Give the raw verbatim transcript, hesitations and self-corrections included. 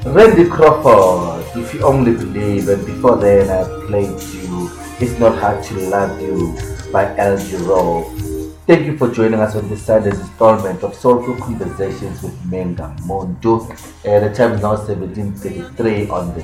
Randy Crawford, if you only believe, and before then I played you It's Not Hard to Love You by El Giro. Thank you for joining us on this Sunday's installment of Soulful Conversations with Menga Mondo. Uh, the time is now seventeen thirty-three on the